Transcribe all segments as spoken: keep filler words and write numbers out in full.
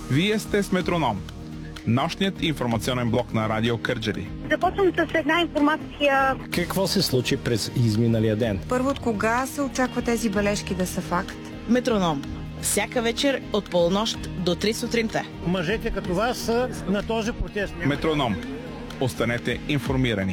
Вие сте с Метроном, нощният информационен блок на Радио Кърджали. Започвам с една информация. Какво се случи през изминалия ден? Първо, от кога се очаква тези бележки да са факт? Метроном. Всяка вечер от полунощ до три сутринта. Мъжете като вас са на този протест. Метроном. Останете информирани.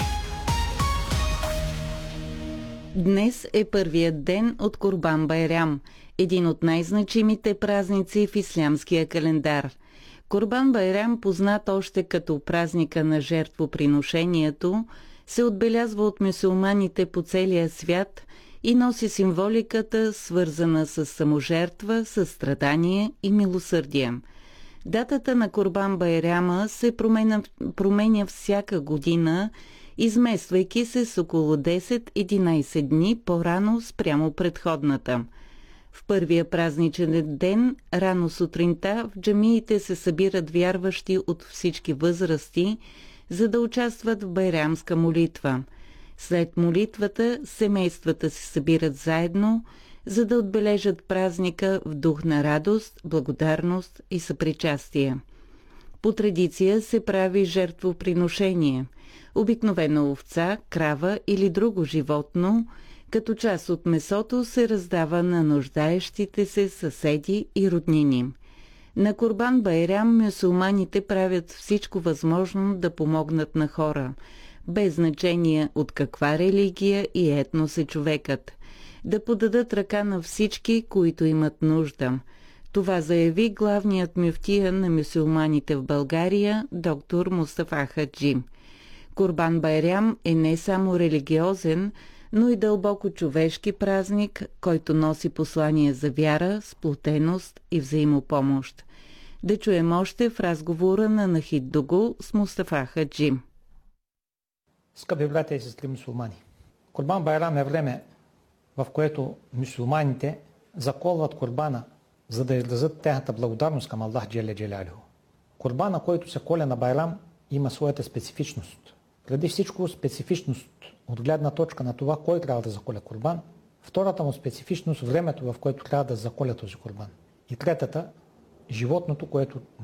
Днес е първият ден от Курбан Байрам, един от най-значимите празници в ислямския календар. Курбан Байрам, познат още като празника на жертвоприношението, се отбелязва от мюсюлманите по целия свят и носи символиката, свързана с саможертва, състрадание и милосърдие. Датата на Курбан Байрама се променя, променя всяка година, измествайки се с около десет-единайсет дни по-рано спрямо предходната. В първия празничен ден, рано сутринта, в джамиите се събират вярващи от всички възрасти, за да участват в байрамска молитва. След молитвата, семействата се събират заедно, за да отбележат празника в дух на радост, благодарност и съпричастие. По традиция се прави жертвоприношение, обикновено овца, крава или друго животно, като част от месото се раздава на нуждаещите се съседи и роднини. На Курбан Байрам мюсюлманите правят всичко възможно да помогнат на хора, без значение от каква религия и етнос е човекът, да подадат ръка на всички, които имат нужда. Това заяви главният мюфтия на мюсюлманите в България, доктор Мустафа Хаджи. Курбан Байрам е не само религиозен, но и дълбоко човешки празник, който носи послание за вяра, сплотеност и взаимопомощ. Да чуем още в разговора на Нахид Дугу с Мустафа Хаджи. Скъпи братя и сестри мюсюлмани, Курбан Байрам е време, в което мюсюлманите заколват курбана, за да изразят тяхната благодарност към Аллах Джеле Джелялиху. Курбана, който се коля на Байрам, има своята специфичност. Преди всичко специфичност от гледна точка на това, кой трябва да заколя курбан. Втората му специфичност, времето, в което трябва да заколя този курбан. И третата, животното, което